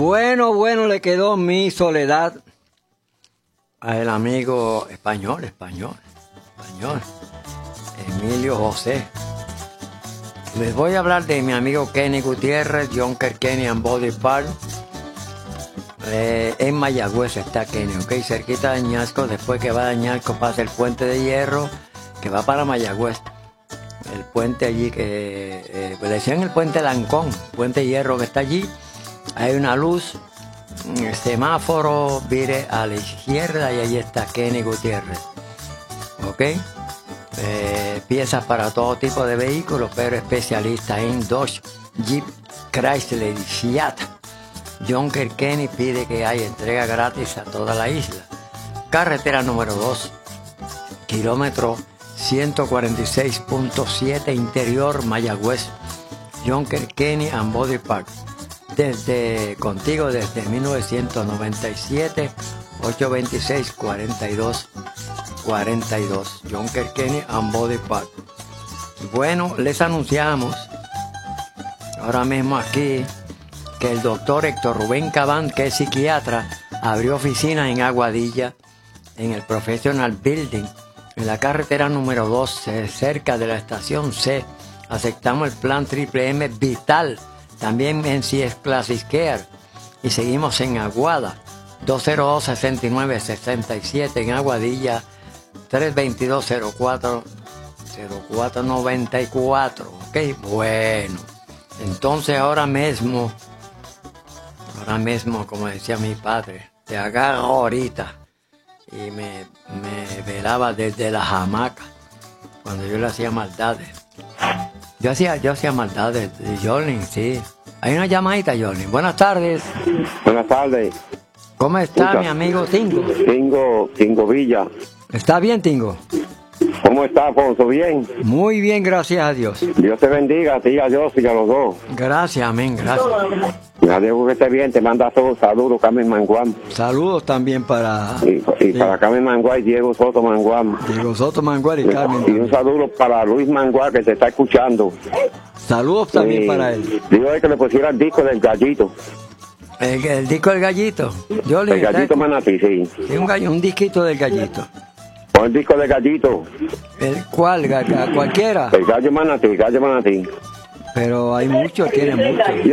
Bueno, le quedó Mi Soledad al amigo español, Emilio José. Les voy a hablar de mi amigo Kenny Gutiérrez, Junker Kenny and Body Park. En Mayagüez está Kenny, ok, cerquita de Añasco. Después que va de Añasco pasa el puente de hierro que va para Mayagüez. El puente allí que le decían el puente Lancón, puente de hierro que está allí. Hay una luz, semáforo, vire a la izquierda y allí está Kenny Gutiérrez. Ok. Piezas para todo tipo de vehículos, pero especialista en Dodge, Jeep, Chrysler y Fiat. Junker Kenny pide que haya entrega gratis a toda la isla. Carretera número 2, kilómetro 146.7 interior Mayagüez. Junker Kenny and Body Park. Contigo desde 1997, 826-4242. Junker Kenny and Body Park. Bueno, les anunciamos ahora mismo aquí que el doctor Héctor Rubén Cabán, que es psiquiatra, abrió oficina en Aguadilla, en el Professional Building, en la carretera número 2, cerca de la estación C. Aceptamos el plan Triple M Vital, también en CS Classic Care, y seguimos en Aguada, 202-6967 en Aguadilla, 322-0494, ok, bueno, entonces ahora mismo, como decía mi padre, te agarro ahorita, y me velaba desde la hamaca, cuando yo le hacía maldades. Yo hacía maldades, Jolín, sí. Hay una llamadita, Jolín. Buenas tardes. Buenas tardes. ¿Cómo está mi amigo Tingo? Tingo Villa. ¿Está bien, Tingo? ¿Cómo está, Alfonso? ¿Bien? Muy bien, gracias a Dios. Dios te bendiga, a ti, a Dios y a los dos. Gracias, amén, gracias. Me alegro que esté bien, te manda todos saludos, Carmen Manguam. Saludos también para... Y para Carmen Manguam y Diego Soto Manguam. Diego Soto Manguam y Carmen. Y un saludo para Luis Manguam, que te está escuchando. Saludos también para él. Digo que le pusiera el disco del gallito. ¿El disco del gallito? El gallito Manatí, sí. Sí, un disquito del gallito. Pon el disco del gallito. ¿El cuál? ¿Cualquiera? El gallo Manatí. Pero hay muchos, tiene muchos.